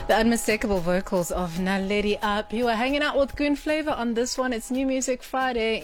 The unmistakable vocals of Naledi Up. You are hanging out with Goon Flavor on this one. It's New Music Friday.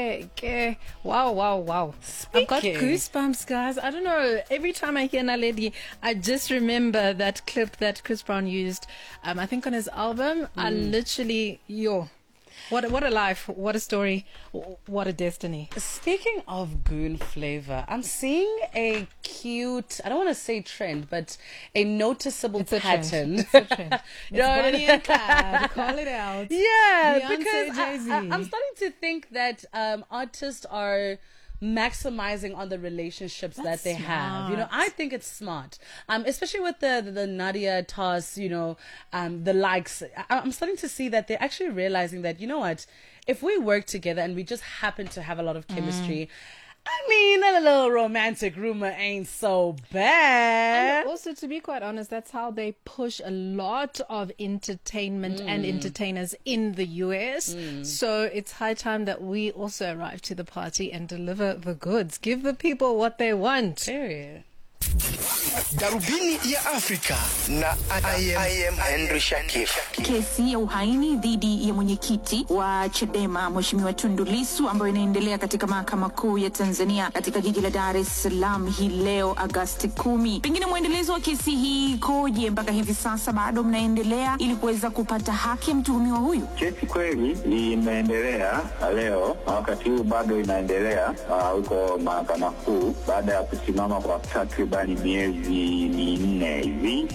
Wow. I've got goosebumps, guys. I don't know. Every time I hear Naledi, I just remember that clip that Chris Brown used, I think on his album. I literally, what a life, what a story, what a destiny. Speaking of Goon Flavor, I'm seeing a cute, I don't want to say trend, but a noticeable pattern. It's a trend. It's Bonnie and Clyde. Call it out. Yeah, Beyonce, because Jay-Z. I'm starting to think that artists are maximizing on the relationships that they have. You know, I think it's smart, especially with the Nadia Toss, the likes. I'm starting to see that they're actually realizing that, you know what, if we work together and we just happen to have a lot of chemistry, I mean, a little romantic rumor ain't so bad. And also, to be quite honest, that's how they push a lot of entertainment and entertainers in the US. So it's high time that we also arrive to the party and deliver the goods. Give the people what they want. Period. Darubini ya Afrika na I am Henry Shakif. Kesi ya uhaini dhidi ya mwenyekiti wa Chadema Mheshimiwa Tundu Lissu ambayo inaendelea katika mahakama kuu ya Tanzania katika jiji la Dar es Salaam hii leo Agosti 10. Pengine muendelezo wa kesi hii koje mpaka hivi sasa bado mnaendelea ili kuweza kupata haki ya mtuhumiwa huyu? Kesi kweli imeendelea leo, wakati huu bado inaendelea huko mahakama kuu baada ya kusimama kwa takribani miezi minne hivi,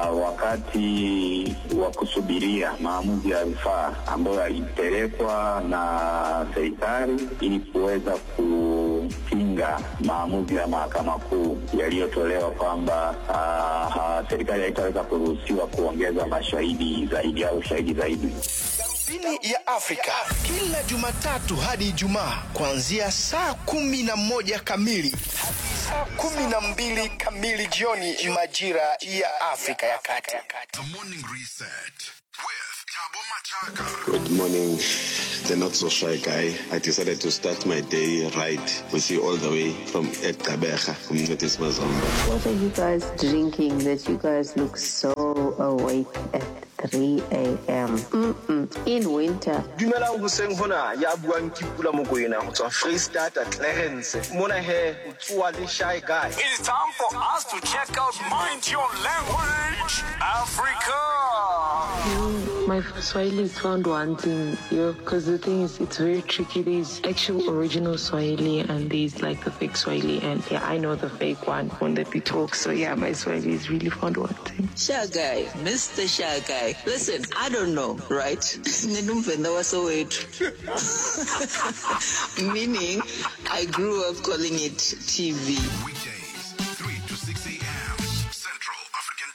wakati wa kusubiria maamuzi ya rufaa ambayo yalipelekwa na serikali ili kuweza kupinga maamuzi ya mahakama kuu yaliyotolewa kwamba serikali haitaweza kuruhusiwa kuongeza mashahidi zaidi au shahidi zaidi. Darubini ya Afrika kila Jumatatu hadi Ijumaa kuanzia saa 11 kamili saa 12 kamili jioni majira ya Afrika ya Kati. The Morning Reset with Tabo Machaka. Good morning, the not so shy guy. I decided to start my day right with you all the way from Ekabeja, Community Mazomba. What are you guys drinking that you guys look so awake at 3 a.m. In winter? Dumela go seng hona ya buang ke Pula Mokoena go tswa Freestata Clarence. Mona he o tswa le Shy Guy. It's time for us to check out Mind Your Language Africa. My Swahili is found wanting, because the thing is, it's very tricky. There's actual original Swahili and there's like the fake Swahili, and I know the fake one that we talk. So my Swahili is really found wanting. Shy Guy, Mr. Shy Guy. Listen, I don't know, right? Meaning, I grew up calling it TV. Weekdays, 3 to 6 a.m. Central African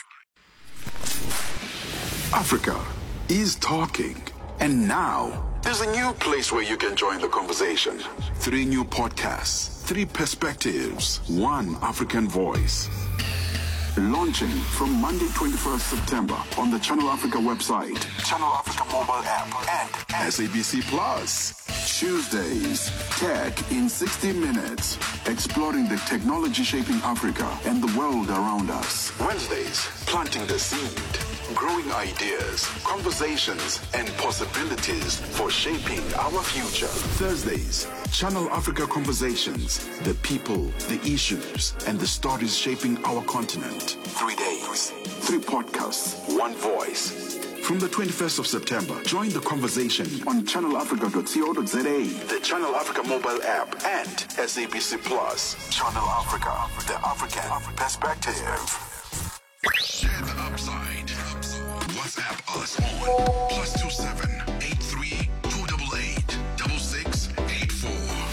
Time. Africa is talking. And now, there's a new place where you can join the conversation. 3 new podcasts, 3 perspectives, 1 African voice. Launching from Monday 21st September on the Channel Africa website, Channel Africa mobile app, and SABC Plus. Tuesdays, Tech in 60 Minutes, exploring the technology shaping Africa and the world around us. Wednesdays, planting the seed, growing ideas, conversations, and possibilities for shaping our future. Thursdays, Channel Africa Conversations, the people, the issues, and the stories shaping our continent. 3 days, 3 podcasts, 1 voice. From the 21st of September, join the conversation on channelafrica.co.za, the Channel Africa mobile app, and SABC Plus. Channel Africa, the African perspective. Share the upside. WhatsApp us on +27 83 288 6684.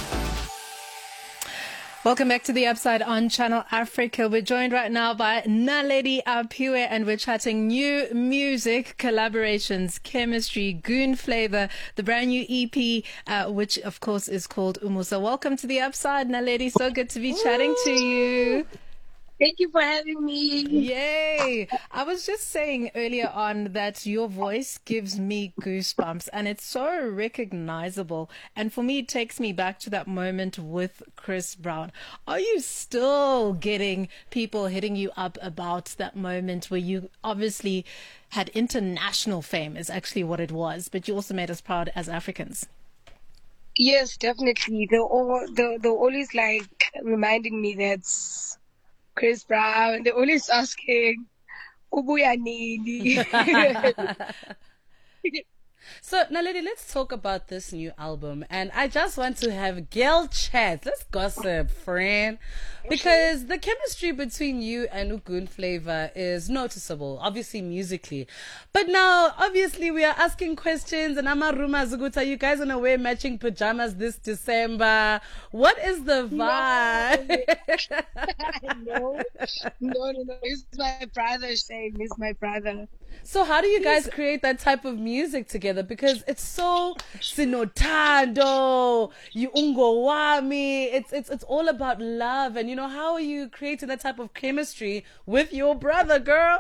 Welcome back to The Upside on Channel Africa. We're joined right now by Naledi Apiwe, and we're chatting new music, collaborations, chemistry, Goon Flavor, the brand new EP, which of course is called Umusa. Welcome to The Upside, Naledi. So good to be chatting to you. Thank you for having me. Yay! I was just saying earlier on that your voice gives me goosebumps and it's so recognizable. And for me, it takes me back to that moment with Chris Brown. Are you still getting people hitting you up about that moment where you obviously had international fame, is actually what it was, but you also made us proud as Africans? Yes, definitely. They're always like reminding me that Chris Brown. They're always asking, "Ubuya nini?" So, Naledi, let's talk about this new album. And I just want to have girl chat. Let's gossip, friend. Because the chemistry between you and Ugun Flavor is noticeable, obviously musically. But now, obviously, we are asking questions. And Ama Ruma Zuguta, you guys gonna wear matching pajamas this December. What is the vibe? No. No. It's my brother, Shane. It's my brother. So how do you guys create that type of music together? Because it's so sinotando, you ungo wami. It's all about love. And how are you creating that type of chemistry with your brother, girl?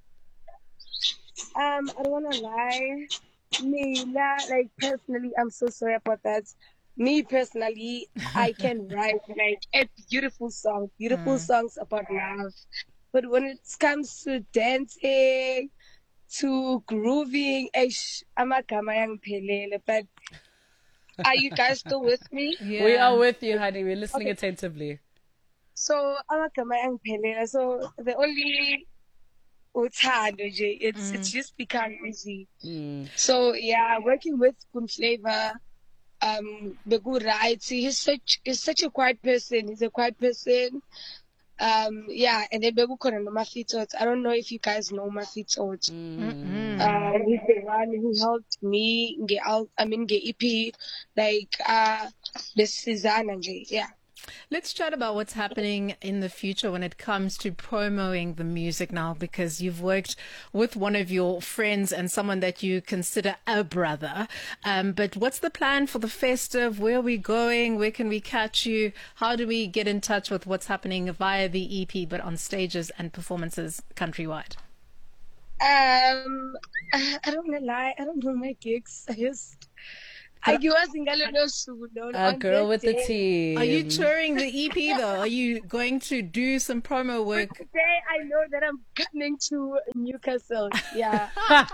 I don't wanna lie. Like personally, I'm so sorry about that. Me personally, I can write like a beautiful songs about love. But when it comes to dancing, to grooving, amagama ayangiphelele. But are you guys still with me? Yeah. We are with you, honey. We're listening attentively. So amagama ayangiphelele. So the only uthando nje, it's just become easy. So yeah, working with Kun Flavor, right. He's such a quiet person. He's a quiet person. Yeah, and then Begukono no Mafito. I don't know if you guys know Mafito. He's the one who helped me get EP, like the Cezanne and yeah. Let's chat about what's happening in the future when it comes to promoting the music now, because you've worked with one of your friends and someone that you consider a brother. But what's the plan for the festive? Where are we going? Where can we catch you? How do we get in touch with what's happening via the EP, but on stages and performances countrywide? I don't wanna lie. I don't know my gigs. A girl with the team. Are you touring the EP though? Are you going to do some promo work? Today I know that I'm coming to Newcastle. Yeah.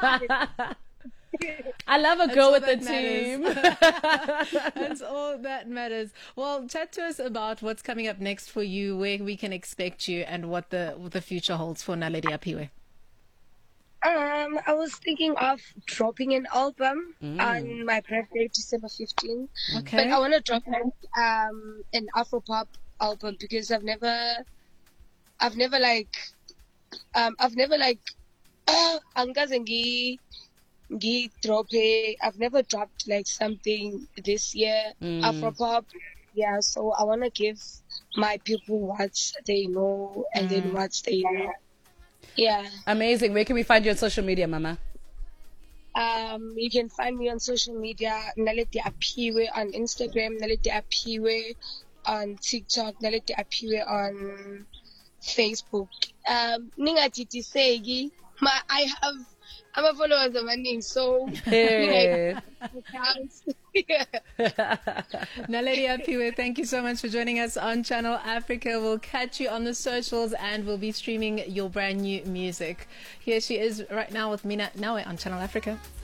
I love a girl with a team. That's all that matters. Well, chat to us about what's coming up next for you, where we can expect you, and what the future holds for Naledi Aphiwe. I was thinking of dropping an album on my birthday, December 15th. Okay. But I want to drop an Afropop album because I've never dropped like something this year, Afropop. Yeah, so I want to give my people what they know and then what they know. Yeah. Amazing. Where can we find you on social media, Mama? You can find me on social media, Naledi Aphiwe on Instagram, Naledi Aphiwe on TikTok, Naledi Aphiwe on Facebook. Ningathitiseki, I'm a follower of my name, so hey. Naledi Aphiwe, thank you so much for joining us on Channel Africa. We'll catch you on the socials and we'll be streaming your brand new music. Here she is right now with Mina Nawe on Channel Africa.